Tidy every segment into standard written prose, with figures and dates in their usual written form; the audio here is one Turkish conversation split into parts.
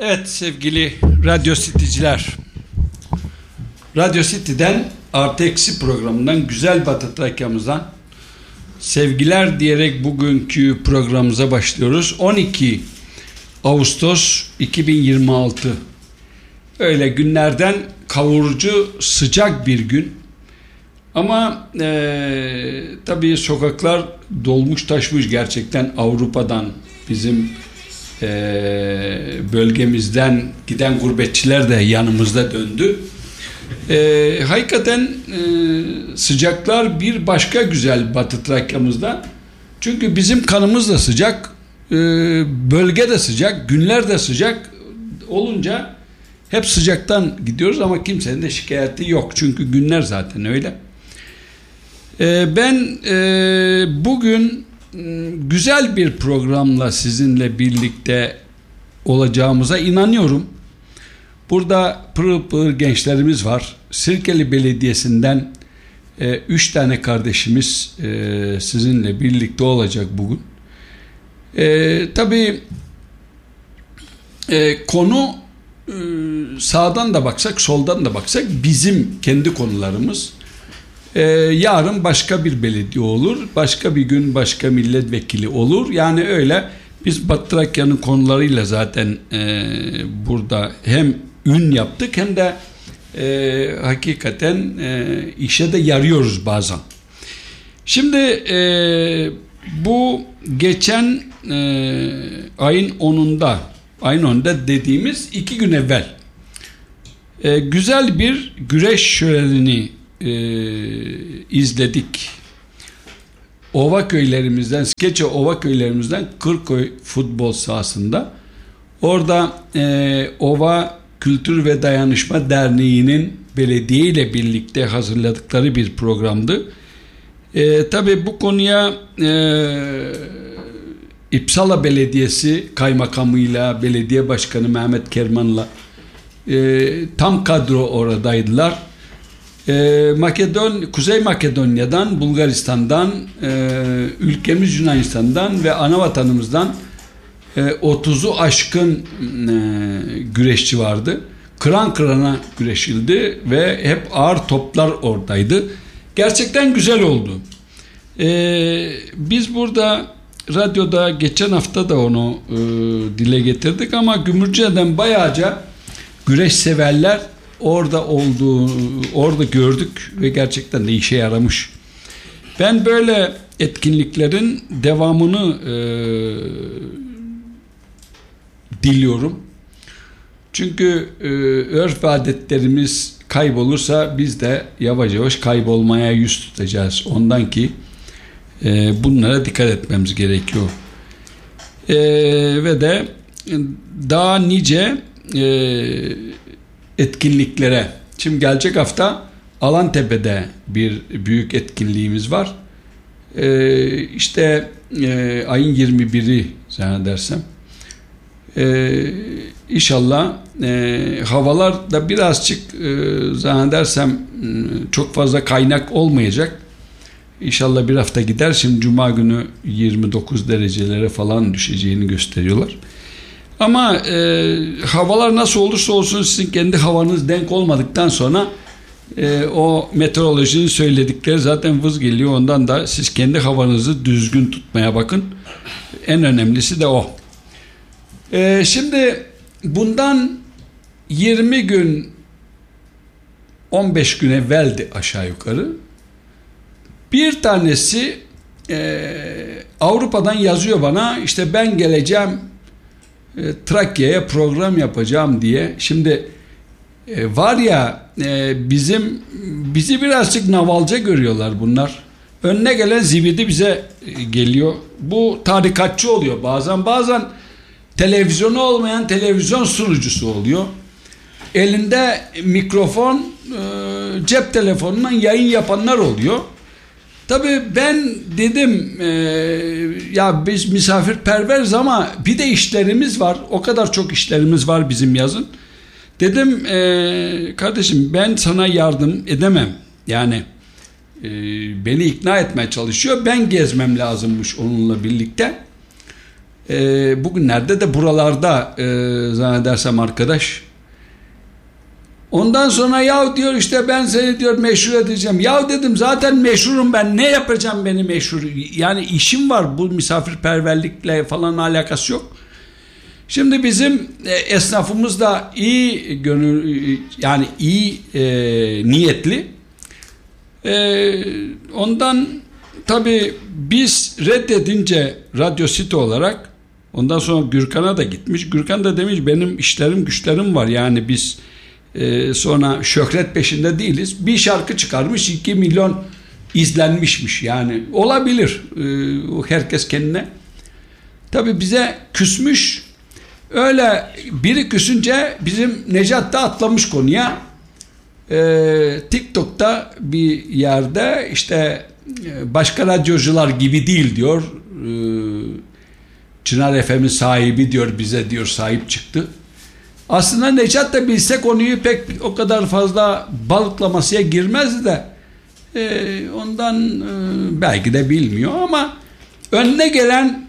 Evet sevgili Radyo City'ciler, Radyo City'den Artı Eksi programından, Güzel Batı Trakya'mızdan sevgiler diyerek bugünkü programımıza başlıyoruz. 12 Ağustos 2026. Öyle günlerden kavurucu sıcak bir gün. Ama tabii sokaklar dolmuş taşmış gerçekten. Avrupa'dan, bizim bölgemizden giden gurbetçiler de yanımızda döndü. Hakikaten sıcaklar bir başka güzel Batı Trakya'mızda. Çünkü bizim kanımız da sıcak, bölge de sıcak, günler de sıcak olunca hep sıcaktan gidiyoruz ama kimsenin de şikayeti yok. Çünkü günler zaten öyle. Ben bugün güzel bir programla sizinle birlikte olacağımıza inanıyorum. Burada pırıl pırıl gençlerimiz var. Sirkeli Belediyesi'nden 3 tane kardeşimiz sizinle birlikte olacak bugün. Tabii konu sağdan da baksak, soldan da baksak bizim kendi konularımız. Yarın başka bir belediye olur, başka bir gün başka milletvekili olur. Yani öyle biz Batı Trakya'nın konularıyla zaten burada hem ün yaptık hem de hakikaten işe de yarıyoruz bazen. Şimdi bu geçen ayın 10'unda dediğimiz 2 gün evvel güzel bir güreş şölenini izledik. Ova köylerimizden, Skeçe Ova köylerimizden Kırköy futbol sahasında. Orada Ova Kültür ve Dayanışma Derneği'nin belediye ile birlikte hazırladıkları bir programdı. Tabii bu konuya İpsala Belediyesi kaymakamıyla, belediye başkanı Mehmet Kerman'la tam kadro oradaydılar. Kuzey Makedonya'dan, Bulgaristan'dan, ülkemiz Yunanistan'dan ve ana vatanımızdan 30'u aşkın güreşçi vardı. Kıran kırana güreşildi ve hep ağır toplar oradaydı. Gerçekten güzel oldu. Biz burada radyoda geçen hafta da onu dile getirdik ama Gümrüce'den bayağıca güreş severler orada gördük ve gerçekten de işe yaramış. Ben böyle etkinliklerin devamını diliyorum. Çünkü örf ve adetlerimiz kaybolursa biz de yavaş yavaş kaybolmaya yüz tutacağız. Ondan ki bunlara dikkat etmemiz gerekiyor. Ve de daha nice etkinliklere. Şimdi gelecek hafta Alantepe'de bir büyük etkinliğimiz var. İşte ayın 21'i zannedersem. İnşallah havalar da birazcık zannedersem çok fazla kaynak olmayacak. İnşallah bir hafta gider. Şimdi Cuma günü 29 derecelere falan düşeceğini gösteriyorlar. Ama havalar nasıl olursa olsun sizin kendi havanız denk olmadıktan sonra o meteorolojinin söyledikleri zaten vız geliyor. Ondan da siz kendi havanızı düzgün tutmaya bakın. En önemlisi de o. Şimdi bundan 20 gün 15 gün evveldi aşağı yukarı. Bir tanesi Avrupa'dan yazıyor bana, işte ben geleceğim Trakya'ya program yapacağım diye. Şimdi var ya bizi birazcık navalca görüyorlar bunlar. Önüne gelen zibidi bize geliyor. Bu tarikatçı oluyor bazen televizyonu olmayan televizyon sunucusu oluyor. Elinde mikrofon, cep telefonundan yayın yapanlar oluyor. Tabii ben dedim ya biz misafirperveriz ama bir de işlerimiz var. O kadar çok işlerimiz var bizim yazın. Dedim kardeşim ben sana yardım edemem. Yani beni ikna etmeye çalışıyor. Ben gezmem lazımmış onunla birlikte. Bugünlerde de buralarda zannedersem arkadaş. Ondan sonra ya diyor işte ben seni diyor meşhur edeceğim. Ya dedim zaten meşhurum ben. Ne yapacağım beni meşhur? Yani işim var. Bu misafirperverlikle falan alakası yok. Şimdi bizim esnafımız da iyi gönül yani iyi niyetli. Ondan tabii biz reddedince Radyo City olarak ondan sonra Gürkan'a da gitmiş. Gürkan da demiş benim işlerim güçlerim var. Yani biz sonra şöhret peşinde değiliz. Bir şarkı çıkarmış 2 milyon izlenmişmiş. Yani olabilir. Herkes kendine. Tabii bize küsmüş. Öyle biri küsünce bizim Necat da atlamış konuya. TikTok'ta bir yerde işte başka radyocular gibi değil diyor. Çınar FM'in sahibi diyor bize diyor sahip çıktı. Aslında Necat da bilse konuyu pek o kadar fazla balıklamasıya girmez de ondan belki de bilmiyor ama önüne gelen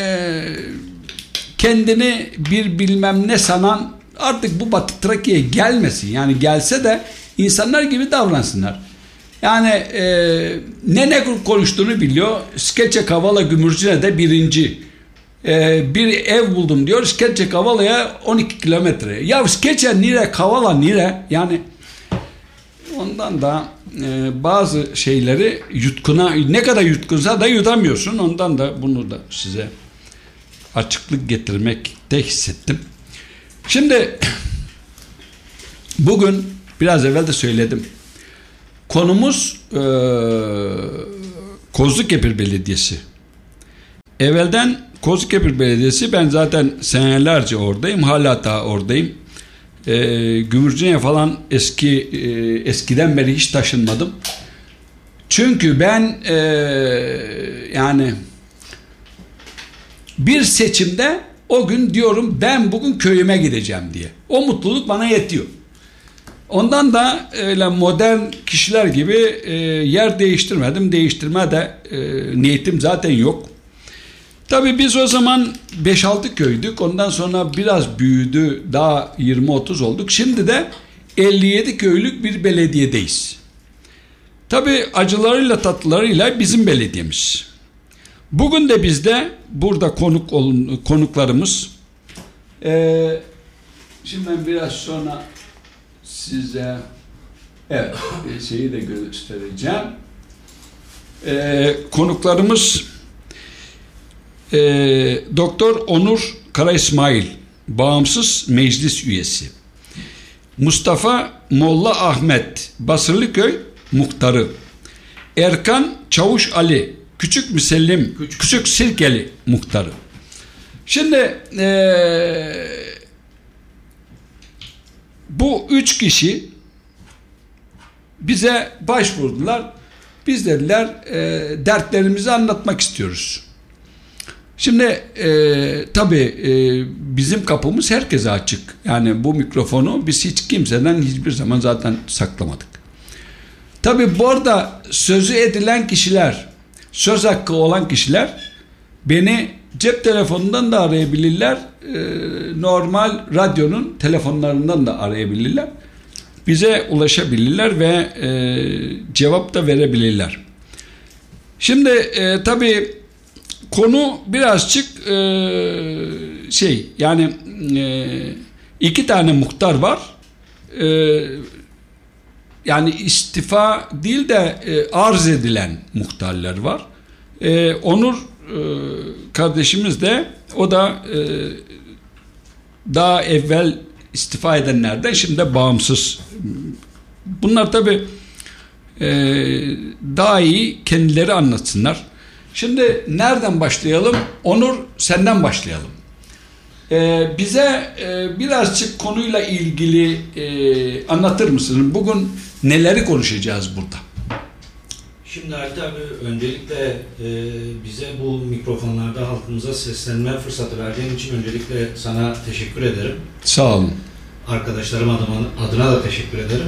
kendini bir bilmem ne sanan artık bu Batı Trakya'ya gelmesin. Yani gelse de insanlar gibi davransınlar. Yani ne konuştuğunu biliyor. Skeçe Kavala Gümürcüne'de birinci. Bir ev buldum diyor. Skeçe Kavala'ya 12 kilometre. Ya Skeçe nire Kavala nire? Yani ondan da bazı şeyleri yutkuna ne kadar yutkunsa da yutamıyorsun. Ondan da bunu da size açıklık getirmekte hissettim. Şimdi bugün biraz evvel de söyledim. Konumuz Kozlukepir Belediyesi. Evvelden Kozlukepir Belediyesi ben zaten senelerce oradayım. Hala da oradayım. Gümürcüne'ye falan eskiden beri hiç taşınmadım. Çünkü ben yani bir seçimde o gün diyorum ben bugün köyüme gideceğim diye. O mutluluk bana yetiyor. Ondan da öyle modern kişiler gibi yer değiştirmedim. Değiştirme de niyetim zaten yok. Tabii biz o zaman 5-6 köydük. Ondan sonra biraz büyüdü. Daha 20-30 olduk. Şimdi de 57 köylük bir belediyedeyiz. Tabii acılarıyla tatlılarıyla bizim belediyemiz. Bugün de bizde burada konuklarımız. Şimdi ben biraz sonra size evet şeyi de göstereceğim. Konuklarımız Doktor Onur Kara İsmail, bağımsız meclis üyesi. Mustafa Molla Ahmet, Basırlıköy muhtarı. Erkan Çavuş Ali, Küçük Müsellim, Küçük Sirkeli muhtarı. Şimdi bu 3 kişi bize başvurdular. Biz dediler dertlerimizi anlatmak istiyoruz. Şimdi tabii bizim kapımız herkese açık. Yani bu mikrofonu biz hiç kimseden hiçbir zaman zaten saklamadık. Tabii bu arada sözü edilen kişiler, söz hakkı olan kişiler beni cep telefonundan da arayabilirler. Normal radyonun telefonlarından da arayabilirler. Bize ulaşabilirler ve cevap da verebilirler. Şimdi tabii konu birazcık yani 2 tane muhtar var. Yani istifa değil de arz edilen muhtarlar var. Onur kardeşimiz de o da daha evvel istifa edenlerden şimdi de bağımsız. Bunlar tabii daha iyi kendileri anlatsınlar. Şimdi nereden başlayalım? Onur senden başlayalım. Bize birazcık konuyla ilgili anlatır mısın? Bugün neleri konuşacağız burada? Şimdi Halit abi öncelikle bize bu mikrofonlarda halkımıza seslenme fırsatı verdiğin için öncelikle sana teşekkür ederim. Sağ olun. Arkadaşlarım adına da teşekkür ederim.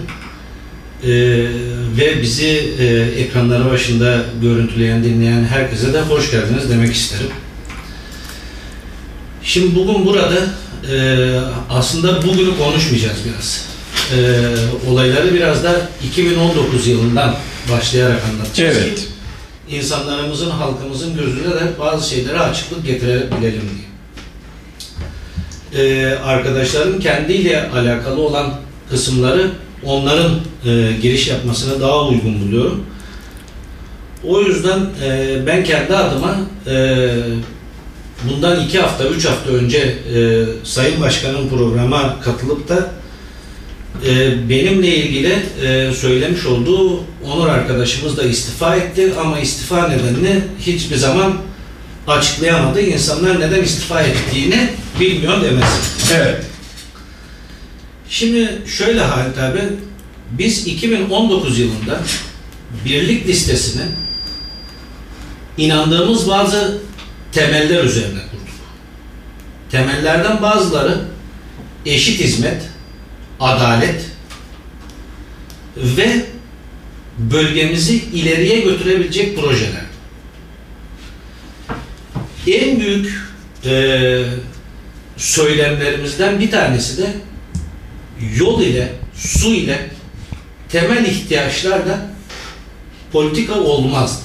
Ve bizi ekranları başında görüntüleyen, dinleyen herkese de hoş geldiniz demek isterim. Şimdi bugün burada aslında bugünü konuşmayacağız biraz. Olayları biraz da 2019 yılından başlayarak anlatacağız. Evet. İnsanlarımızın, halkımızın gözünde de bazı şeylere açıklık getirebilelim diye. Arkadaşlarım kendiyle alakalı olan kısımları onların giriş yapmasına daha uygun buluyorum. O yüzden ben kendi adıma bundan 2 hafta, 3 hafta önce Sayın Başkan'ın programa katılıp da benimle ilgili söylemiş olduğu Onur arkadaşımız da istifa etti ama istifa nedenini hiçbir zaman açıklayamadı. İnsanlar neden istifa ettiğini bilmiyor demesin. Evet. Şimdi şöyle Halit abi, biz 2019 yılında birlik listesini inandığımız bazı temeller üzerine kurduk. Temellerden bazıları eşit hizmet, adalet ve bölgemizi ileriye götürebilecek projeler. En büyük söylemlerimizden bir tanesi de yol ile, su ile temel ihtiyaçlarla politika olmazdı.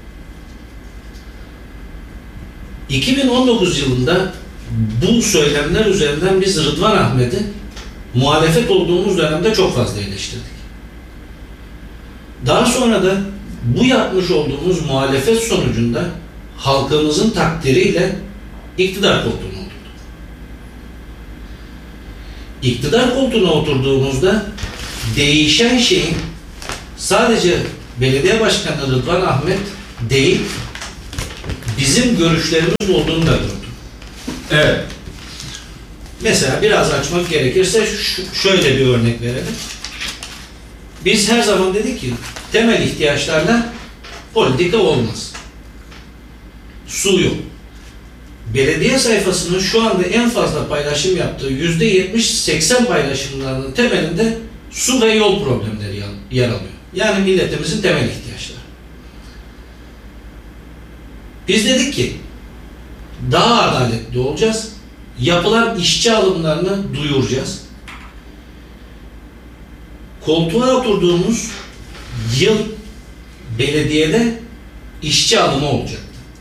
2019 yılında bu söylemler üzerinden biz Rıdvan Ahmet'i muhalefet olduğumuz dönemde çok fazla eleştirdik. Daha sonra da bu yapmış olduğumuz muhalefet sonucunda halkımızın takdiriyle iktidar koltuğuna oturduk. İktidar koltuğuna oturduğumuzda değişen şeyin sadece belediye başkanı Rıdvan Ahmet değil, bizim görüşlerimiz olduğunu da gördüm. Evet. Mesela biraz açmak gerekirse şöyle bir örnek verelim. Biz her zaman dedik ki temel ihtiyaçlarla politika olmaz. Su yok. Belediye sayfasının şu anda en fazla paylaşım yaptığı %70-80 paylaşımlarının temelinde su ve yol problemleri yer alıyor. Yani milletimizin temel ihtiyaçları. Biz dedik ki daha adaletli olacağız. Yapılan işçi alımlarını duyuracağız. Koltuğa oturduğumuz yıl belediyede işçi alımı olacaktı.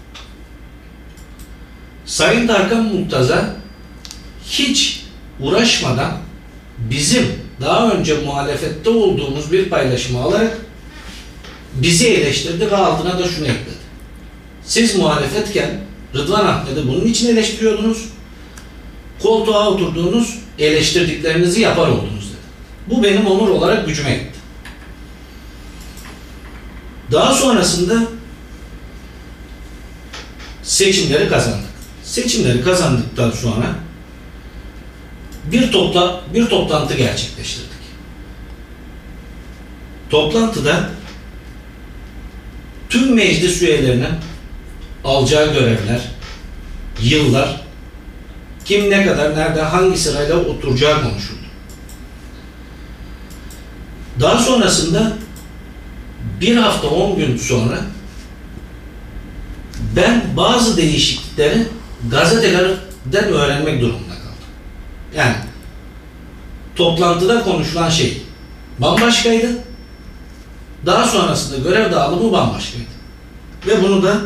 Sayın Tarkan Murtaza hiç uğraşmadan bizim daha önce muhalefette olduğumuz bir paylaşımı alarak bizi eleştirdi ve altına da şunu ekledi. Siz muhalefetken Rıdvan Ahmet'i bunun için eleştiriyordunuz. Koltuğa oturduğunuz eleştirdiklerinizi yapar oldunuz dedi. Bu benim onur olarak gücüme gitti. Daha sonrasında seçimleri kazandık. Seçimleri kazandıktan sonra bir toplantı gerçekleştirdik. Toplantıda tüm meclis üyelerinin alacağı görevler, yıllar, kim ne kadar, nerede, hangi sırayla oturacağı konuşuldu. Daha sonrasında bir hafta 10 gün sonra ben bazı değişiklikleri gazetelerden öğrenmek durumunda kaldım. Yani toplantıda konuşulan şey bambaşkaydı. Daha sonrasında görev dağılımı bambaşkaydı. Ve bunu da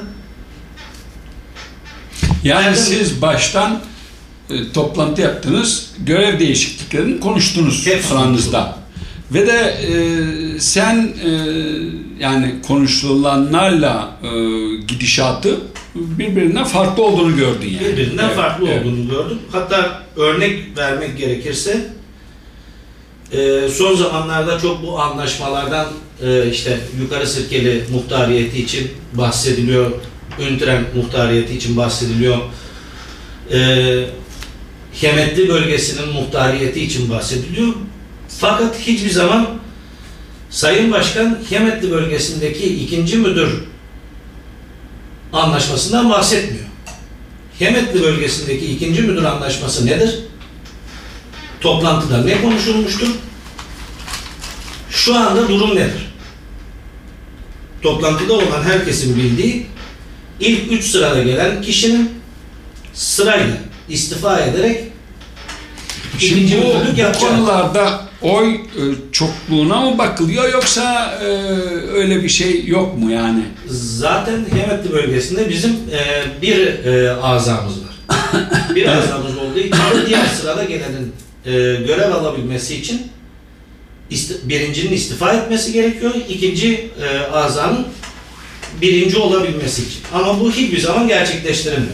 yani siz baştan toplantı yaptınız, görev değişikliklerini konuştunuz aranızda. Ve de sen yani konuşulanlarla gidişatı birbirinden farklı olduğunu gördün yani. Birbirinden farklı olduğunu gördüm. Hatta örnek vermek gerekirse son zamanlarda çok bu anlaşmalardan işte Yukarı Sirkeli muhtariyeti için bahsediliyor. Üntren muhtariyeti için bahsediliyor. Hemetli bölgesinin muhtariyeti için bahsediliyor. Fakat hiçbir zaman Sayın Başkan Hemetli bölgesindeki 2. müdür anlaşmasından bahsetmiyor. Hemetli bölgesindeki 2. müdür anlaşması nedir? Toplantıda ne konuşulmuştur? Şu anda durum nedir? Toplantıda olan herkesin bildiği ilk 3 sırada gelen kişinin sırayla istifa ederek Şimdi ikinci bu müdürlük yapacak. konularda oy çokluğuna mı bakılıyor yoksa öyle bir şey yok mu yani? Zaten Hemetli bölgesinde bizim bir azamız var. Bir azamız olduğu için de diğer sırada gelenin görev alabilmesi için birincinin istifa etmesi gerekiyor. İkinci azanın birinci olabilmesi için. Ama bu hiçbir zaman gerçekleştirilmiyor.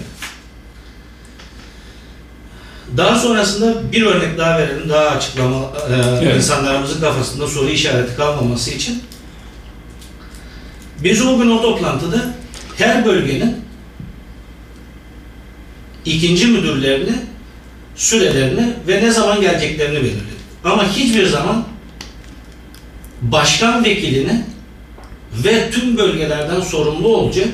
Daha sonrasında bir örnek daha verelim. Daha açıklama Evet. insanlarımızın kafasında soru işareti kalmaması için. Biz o gün o toplantıda her bölgenin ikinci müdürlerini, sürelerini ve ne zaman geleceklerini belirledik. Ama hiçbir zaman başkan vekilini ve tüm bölgelerden sorumlu olacak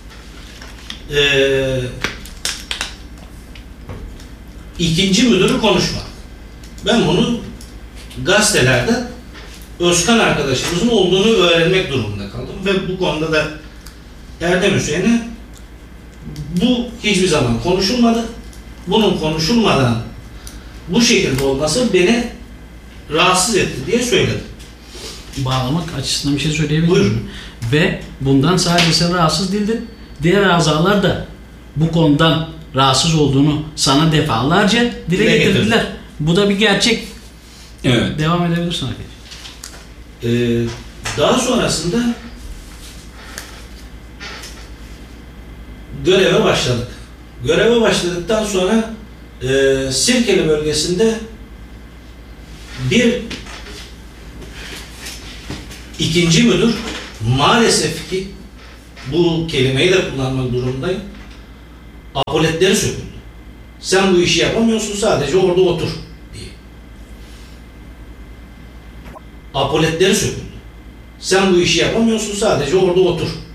ikinci müdürü konuşma. Ben bunu gazetelerde Özkan arkadaşımızın olduğunu öğrenmek durumunda kaldım ve bu konuda da Erdem Hüseyin'e bu hiçbir zaman konuşulmadı. Bunun konuşulmadan bu şekilde olması beni rahatsız etti diye söyledim. Bağlamak açısından bir şey söyleyebilir Buyurun. miyim? Ve bundan sadece sen rahatsız değildin. Diğer azalar da bu konudan rahatsız olduğunu sana defalarca dile getirdiler. Bu da bir gerçek. Evet. Devam edebilirsin arkadaşlar. Daha sonrasında göreve başladık. Göreve başladıktan sonra Sirkeli bölgesinde bir ikinci müdür maalesef ki bu kelimeyi de kullanmak durumundayım. Apoletleri söküldü. Sen bu işi yapamıyorsun, sadece orada otur diye. Apoletleri söküldü. Sen bu işi yapamıyorsun, sadece orada otur